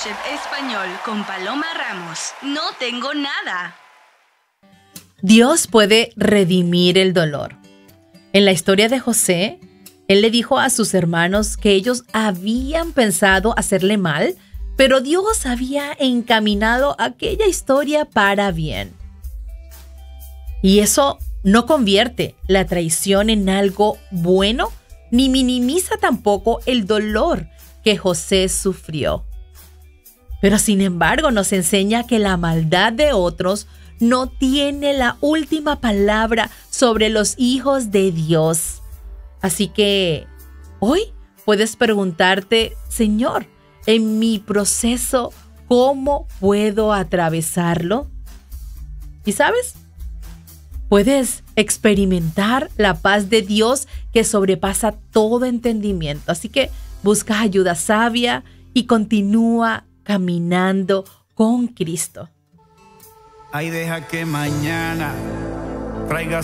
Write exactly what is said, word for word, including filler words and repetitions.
Chef Español con Paloma Ramos. No tengo nada. Dios puede redimir el dolor. En la historia de José, él le dijo a sus hermanos que ellos habían pensado hacerle mal, pero Dios había encaminado aquella historia para bien. Y eso no convierte la traición en algo bueno, ni minimiza tampoco el dolor que José sufrió. Pero sin embargo nos enseña que la maldad de otros no tiene la última palabra sobre los hijos de Dios. Así que hoy puedes preguntarte, Señor, en mi proceso, ¿cómo puedo atravesarlo? ¿Y sabes? Puedes experimentar la paz de Dios que sobrepasa todo entendimiento. Así que busca ayuda sabia y continúa caminando con Cristo. Ay, deja que mañana traiga